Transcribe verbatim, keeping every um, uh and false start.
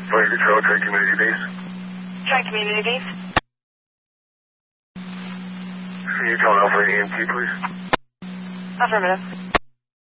Fire Control, Tri Community Base. Tri Community Base. Can you call Alpha A M T, please? Affirmative.